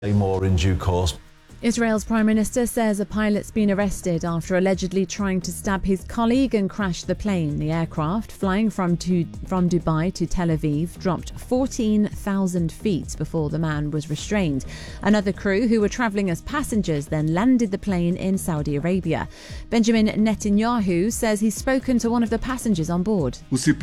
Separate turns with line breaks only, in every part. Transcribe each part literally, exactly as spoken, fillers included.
More in due course.
Israel's Prime Minister says a pilot's been arrested after allegedly trying to stab his colleague and crash the plane. The aircraft, flying from to, from Dubai to Tel Aviv, dropped fourteen thousand feet before the man was restrained. Another crew who were travelling as passengers then landed the plane in Saudi Arabia. Benjamin Netanyahu says he's spoken to one of the passengers on board.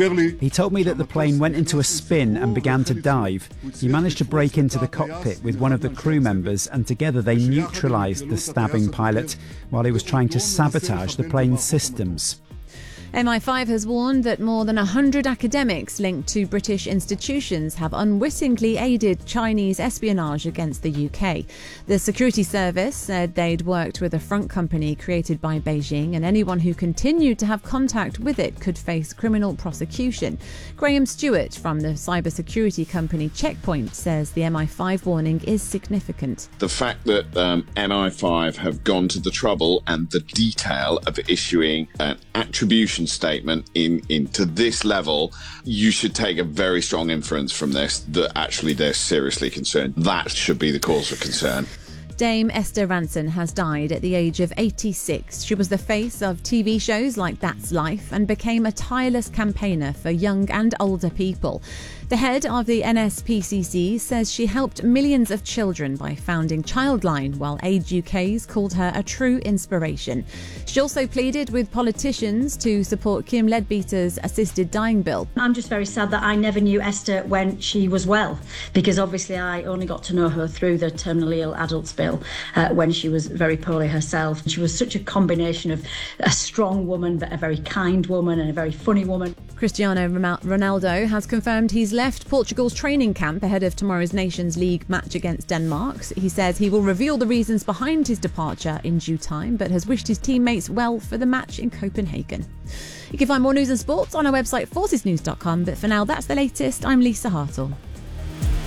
He told me that the plane went into a spin and began to dive. He managed to break into the cockpit with one of the crew members, and together they neutralised the stabbing pilot while he was trying to sabotage the plane's systems.
M I five has warned that more than one hundred academics linked to British institutions have unwittingly aided Chinese espionage against the U K. The security service said they'd worked with a front company created by Beijing, and anyone who continued to have contact with it could face criminal prosecution. Graham Stewart from the cybersecurity company Checkpoint says the M I five warning is significant.
The fact that um, M I five have gone to the trouble and the detail of issuing an attribution statement in into this level, you should take a very strong inference from this that actually they're seriously concerned. That should be the cause for concern.
Dame Esther Rantzen has died at the age of eighty-six. She was the face of T V shows like That's Life and became a tireless campaigner for young and older people. The head of the N S P C C says she helped millions of children by founding Childline, while Age U K's called her a true inspiration. She also pleaded with politicians to support Kim Leadbeater's assisted dying bill.
I'm just very sad that I never knew Esther when she was well, because obviously I only got to know her through the terminally ill adults bill uh, when she was very poorly herself. She was such a combination of a strong woman, but a very kind woman and a very funny woman.
Cristiano Ronaldo has confirmed he's left Portugal's training camp ahead of tomorrow's Nations League match against Denmark. He says he will reveal the reasons behind his departure in due time, but has wished his teammates well for the match in Copenhagen. You can find more news and sports on our website forces news dot com, but for now that's the latest. I'm Lisa Hartle.